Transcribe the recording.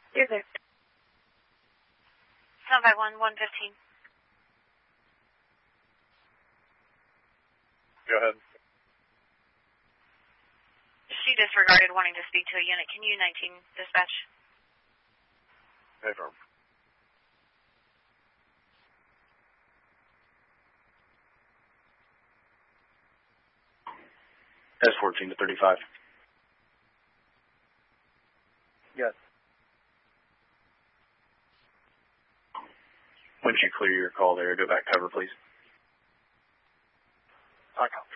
You're there. Not by 115. Go ahead. She disregarded wanting to speak to a unit. Can you 19 dispatch? Hey, firm. S14 to 35. Yes. Once you clear your call there, go back cover, please. I call.